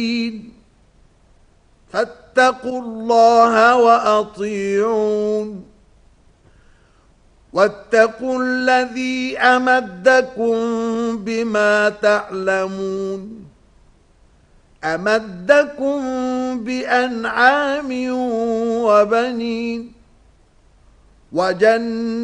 فاتقوا الله وأطيعون واتقوا الذي أمدكم بما تعلمون أمدكم بأنعام وبنين